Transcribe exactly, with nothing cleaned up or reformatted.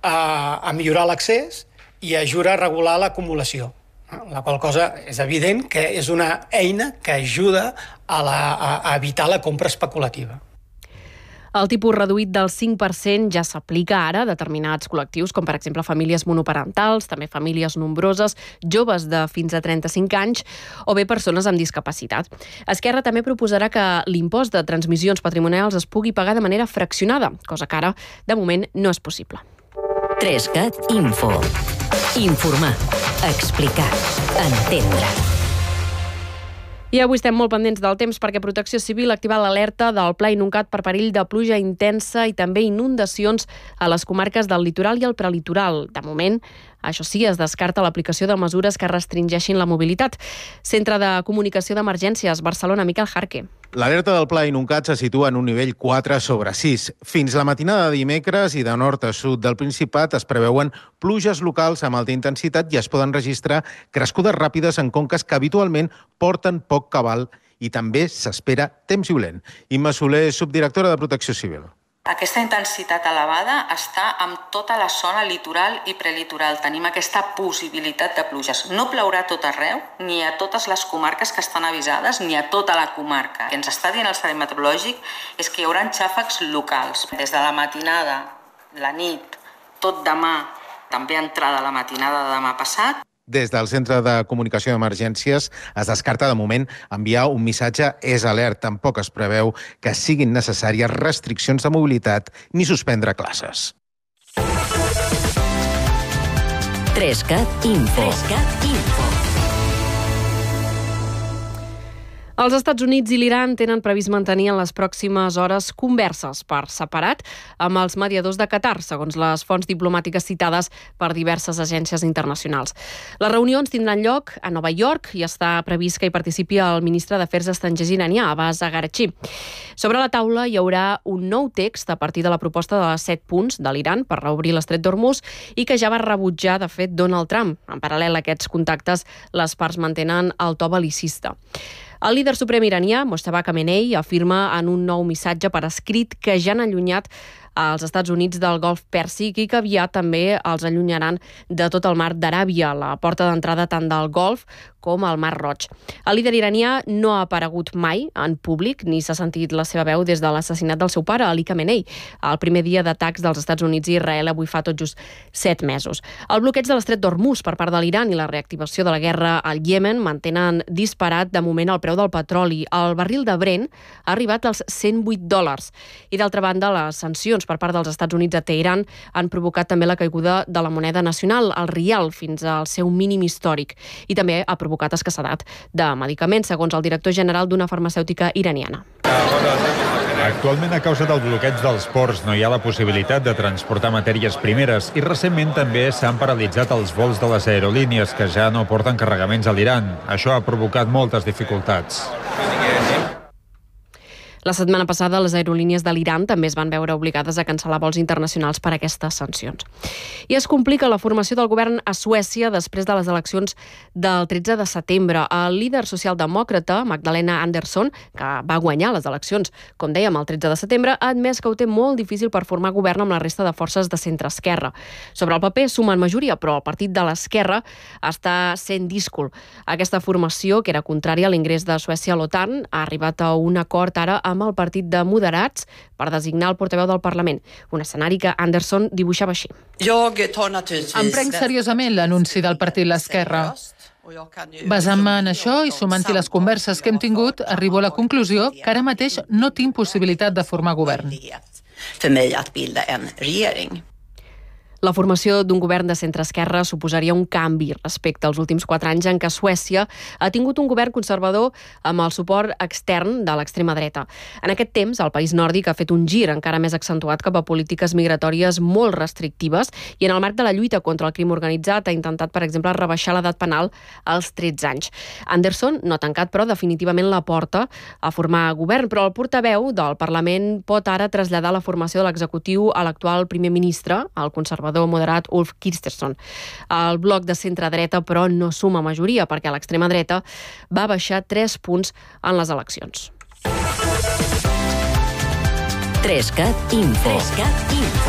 a, a millorar l'accés i ajuda a regular l'acumulació. La qual cosa és evident que és una eina que ajuda a, la, a evitar la compra especulativa. El tipus reduït del cinc per cent ja s'aplica ara a determinats col·lectius, com per exemple famílies monoparentals, també famílies nombroses, joves de fins a trenta-cinc anys o bé persones amb discapacitat. Esquerra també proposarà que l'impost de transmissions patrimonials es pugui pagar de manera fraccionada, cosa que ara, de moment, no és possible. Trescat Info. Informar, explicar, entendre. I avui estem molt pendents del temps perquè Protecció Civil ha activat l'alerta del Pla Inuncat per perill de pluja intensa i també inundacions a les comarques del litoral i el prelitoral. De moment, això sí, es descarta l'aplicació de mesures que restringeixin la mobilitat. Centre de Comunicació d'Emergències, Barcelona, Miquel Jarque. L'alerta del Pla Inuncat se situa en un nivell quatre sobre sis. Fins la matinada de dimecres i de nord a sud del Principat es preveuen pluges locals amb alta intensitat i es poden registrar crescudes ràpides en conques que habitualment porten poc cabal i també s'espera temps violent. Imma Soler, subdirectora de Protecció Civil. Aquesta intensitat elevada està en tota la zona litoral i prelitoral. Tenim aquesta possibilitat de pluges. No plourà a tot arreu, ni a totes les comarques que estan avisades, ni a tota la comarca. El que ens està dient el Servei Meteorològic és que hi haurà xàfecs locals. Des de la matinada, la nit, tot demà, també entrada la matinada de demà passat. Des del Centre de Comunicació d'Emergències es descarta de moment enviar un missatge és alert. Tampoc es preveu que siguin necessàries restriccions de mobilitat ni suspendre classes. Trescat Info. Trescat Info. Els Estats Units i l'Iran tenen previst mantenir en les pròximes hores converses per separat amb els mediadors de Qatar, segons les fonts diplomàtiques citades per diverses agències internacionals. Les reunions tindran lloc a Nova York i està previst que hi participi el ministre d'Afers Estrangers iranià, Abbas Araghchi. Sobre la taula hi haurà un nou text a partir de la proposta de set punts de l'Iran per reobrir l'estret d'Hormuz i que ja va rebutjar, de fet, Donald Trump. En paral·lel a aquests contactes, les parts mantenen el to bel·licista. El líder suprem iranià, Mojtaba Khamenei, afirma en un nou missatge per escrit que ja han allunyat als Estats Units del Golf Pèrsic i que aviat també els allunyaran de tot el mar d'Aràbia, la porta d'entrada tant del Golf com al Mar Roig. El líder iranià no ha aparegut mai en públic ni s'ha sentit la seva veu des de l'assassinat del seu pare, Ali Khamenei, el primer dia d'atacs dels Estats Units i Israel avui fa tot just set mesos. El bloqueig de l'estret d'Hormuz per part de l'Iran i la reactivació de la guerra al Iemen mantenen disparat de moment el preu del petroli. El barril de Brent ha arribat als cent vuit dòlars. I d'altra banda, les sancions per part dels Estats Units a Teheran han provocat també la caiguda de la moneda nacional, el rial, fins al seu mínim històric. I també ha provocat escassedat de medicaments, segons el director general d'una farmacèutica iraniana. Actualment, a causa del bloqueig dels ports, no hi ha la possibilitat de transportar matèries primeres i recentment també s'han paralitzat els vols de les aerolínies que ja no porten carregaments a l'Iran. Això ha provocat moltes dificultats. La setmana passada, les aerolínies de l'Iran també es van veure obligades a cancel·lar vols internacionals per aquestes sancions. I es complica la formació del govern a Suècia després de les eleccions del tretze de setembre. El líder socialdemòcrata, Magdalena Andersson, que va guanyar les eleccions, com dèiem, el tretze de setembre, ha admès que ho té molt difícil per formar govern amb la resta de forces de centre-esquerra. Sobre el paper sumen majoria, però el partit de l'esquerra està sent díscol. Aquesta formació, que era contrària a l'ingrés de Suècia a l'OTAN, ha arribat a un acord ara amb el partit de moderats per designar el portaveu del Parlament. Un escenari que Andersson dibuixava així. Em prenc seriosament l'anunci del partit l'Esquerra. Basant-me en això i sumant-hi les converses que hem tingut, arribo a la conclusió que ara mateix no tinc possibilitat de formar govern. La formació d'un govern de centre-esquerra suposaria un canvi respecte als últims quatre anys en què Suècia ha tingut un govern conservador amb el suport extern de l'extrema dreta. En aquest temps, el país nòrdic ha fet un gir encara més accentuat cap a polítiques migratòries molt restrictives i en el marc de la lluita contra el crim organitzat ha intentat, per exemple, rebaixar l'edat penal als tretze anys. Andersson no ha tancat, però, definitivament la porta a formar govern, però el portaveu del Parlament pot ara traslladar la formació de l'executiu a l'actual primer ministre, el conservador moderat Ulf Kristersson. El bloc de centre-dreta, però, no suma majoria perquè l'extrema dreta va baixar tres punts en les eleccions. Trescat Info.